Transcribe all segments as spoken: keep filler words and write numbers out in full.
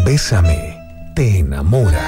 Bésame te enamora.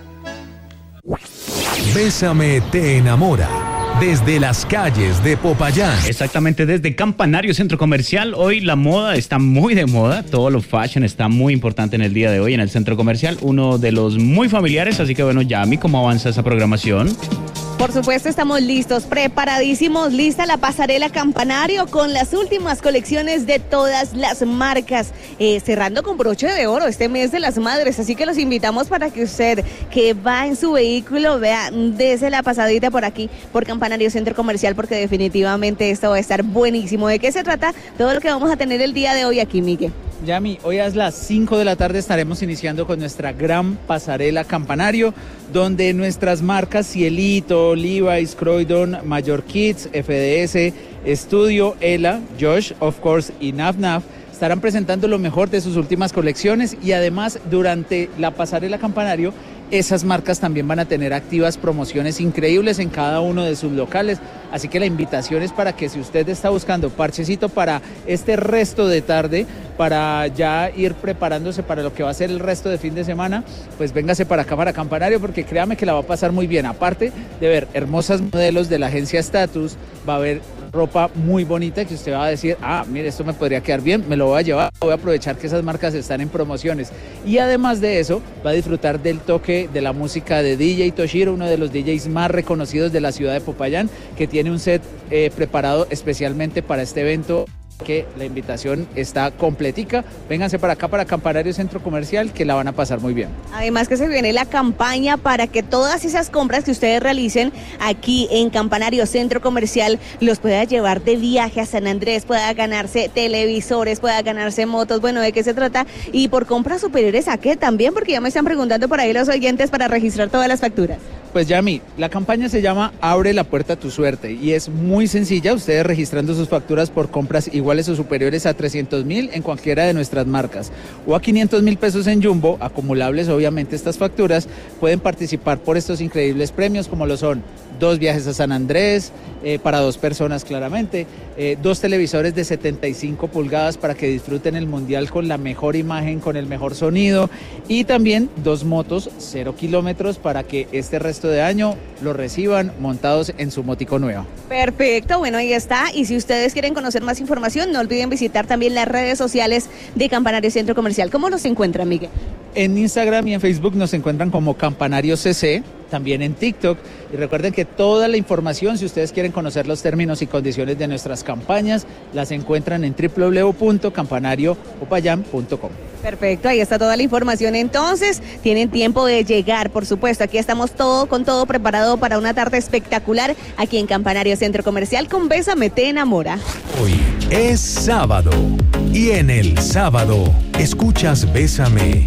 Bésame te enamora. Desde las calles de Popayán. Exactamente, desde Campanario Centro Comercial. Hoy la moda está muy de moda. Todo lo fashion está muy importante en el día de hoy en el Centro Comercial. Uno de los muy familiares. Así que bueno, Yami, ¿cómo avanza esa programación? Por supuesto, estamos listos, preparadísimos, lista la pasarela Campanario con las últimas colecciones de todas las marcas, eh, cerrando con broche de oro este mes de las madres, así que los invitamos para que usted que va en su vehículo, vea, dese la pasadita por aquí, por Campanario Centro Comercial, porque definitivamente esto va a estar buenísimo. ¿De qué se trata? Todo lo que vamos a tener el día de hoy aquí, Miguel. Yami, hoy a las cinco de la tarde estaremos iniciando con nuestra gran pasarela Campanario, donde nuestras marcas Cielito, Levi's, Croydon, Major Kids, F D S, Studio, Ela, Josh, of course, y Naf Naf estarán presentando lo mejor de sus últimas colecciones, y además durante la pasarela Campanario esas marcas también van a tener activas promociones increíbles en cada uno de sus locales, así que la invitación es para que si usted está buscando parchecito para este resto de tarde, para ya ir preparándose para lo que va a ser el resto de fin de semana, pues véngase para acá, para Campanario, porque créame que la va a pasar muy bien. Aparte de ver hermosas modelos de la agencia Status, va a haber ropa muy bonita que usted va a decir, ah, mire, esto me podría quedar bien, me lo voy a llevar, voy a aprovechar que esas marcas están en promociones. Y además de eso, va a disfrutar del toque de la música de D J Toshiro, uno de los D Js más reconocidos de la ciudad de Popayán, que tiene un set eh, preparado especialmente para este evento, que la invitación está completica. Vénganse para acá, para Campanario Centro Comercial, que la van a pasar muy bien. Además que se viene la campaña para que todas esas compras que ustedes realicen aquí en Campanario Centro Comercial los pueda llevar de viaje a San Andrés, pueda ganarse televisores, pueda ganarse motos. Bueno, ¿de qué se trata? Y por compras superiores, ¿a qué también? Porque ya me están preguntando por ahí los oyentes para registrar todas las facturas. Pues Yami, la campaña se llama Abre la puerta a tu suerte y es muy sencilla, ustedes registrando sus facturas por compras iguales o superiores a trescientos mil en cualquiera de nuestras marcas o a quinientos mil pesos en Jumbo, acumulables obviamente estas facturas, pueden participar por estos increíbles premios como lo son dos viajes a San Andrés, eh, para dos personas claramente, eh, dos televisores de setenta y cinco pulgadas para que disfruten el mundial con la mejor imagen, con el mejor sonido, y también dos motos cero kilómetros para que este resto de año lo reciban montados en su motico nueva. Perfecto, bueno, ahí está. Y si ustedes quieren conocer más información, no olviden visitar también las redes sociales de Campanario Centro Comercial. ¿Cómo los encuentran, Miguel? En Instagram y en Facebook nos encuentran como Campanario C C, también en TikTok. Y recuerden que toda la información, si ustedes quieren conocer los términos y condiciones de nuestras campañas, las encuentran en doble u doble u doble u punto campanario popayán punto com. Perfecto, ahí está toda la información. Entonces, tienen tiempo de llegar, por supuesto. Aquí estamos todo con todo preparado para una tarde espectacular aquí en Campanario Centro Comercial con Bésame te enamora. Hoy es sábado y en el sábado escuchas Bésame